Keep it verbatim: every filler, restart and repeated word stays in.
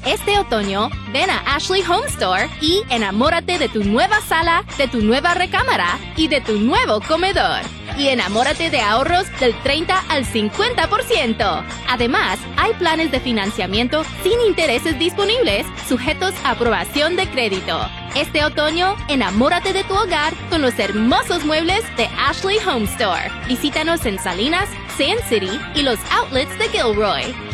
Este otoño, ven a Ashley Home Store y enamórate de tu nueva sala, de tu nueva recámara y de tu nuevo comedor. Y enamórate de ahorros del treinta al cincuenta por ciento. Además, hay planes de financiamiento sin intereses disponibles, sujetos a aprobación de crédito. Este otoño, enamórate de tu hogar con los hermosos muebles de Ashley Home Store. Visítanos en Salinas, Sand City y los outlets de Gilroy.